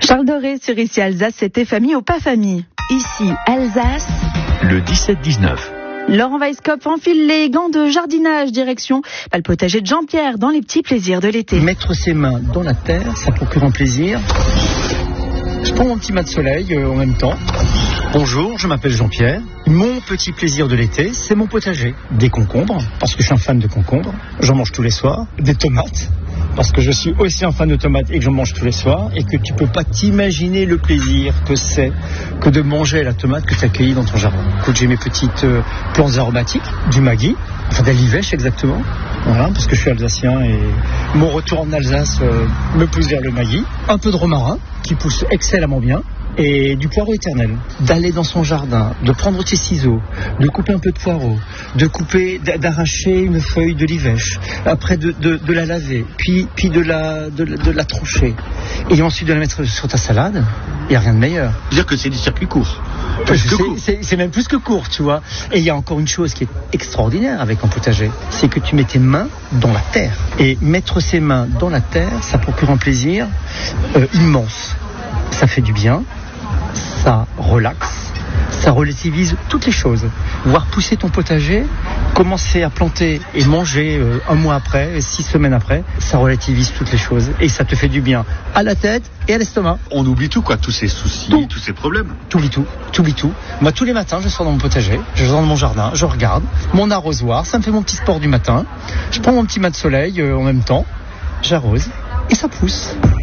Charles Doré sur Ici Alsace, c'était famille ou pas famille. Ici Alsace, le 17-19. Laurent Weisskopf enfile les gants de jardinage, direction le potager de Jean-Pierre dans les petits plaisirs de l'été. Mettre ses mains dans la terre, ça procure un plaisir. Je prends mon petit mat de soleil en même temps. Bonjour, je m'appelle Jean-Pierre. Mon petit plaisir de l'été, c'est mon potager. Des concombres, parce que je suis un fan de concombres. J'en mange tous les soirs. Des tomates, parce que je suis aussi un fan de tomates et que j'en mange tous les soirs. Et que tu peux pas t'imaginer le plaisir que c'est que de manger la tomate que tu as cueillie dans ton jardin. Écoute, j'ai mes petites plantes aromatiques, du maggi, enfin de l'ivèche exactement. Voilà, parce que je suis alsacien et mon retour en Alsace me pousse vers le maggi. Un peu de romarin, qui pousse excellemment bien. Et du poireau éternel, d'aller dans son jardin, de prendre ses ciseaux, de couper un peu de poireau, d'arracher une feuille de l'ivèche, après de la laver, puis de la trancher, et ensuite de la mettre sur ta salade. Il n'y a rien de meilleur. Dire que c'est du circuit court. C'est même plus que court, tu vois. Et il y a encore une chose qui est extraordinaire avec un potager, c'est que tu mets tes mains dans la terre. Et mettre ses mains dans la terre, ça procure un plaisir immense. Ça fait du bien, ça relaxe, ça relativise toutes les choses. Voir pousser ton potager, commencer à planter et manger un mois après, 6 semaines après, ça relativise toutes les choses et ça te fait du bien à la tête et à l'estomac. On oublie tout, quoi, tous ces soucis, tous ces problèmes. T'oublies tout. Moi, tous les matins, je sors dans mon potager, je sors dans mon jardin, je regarde mon arrosoir, ça me fait mon petit sport du matin. Je prends mon petit mat de soleil en même temps, j'arrose et ça pousse.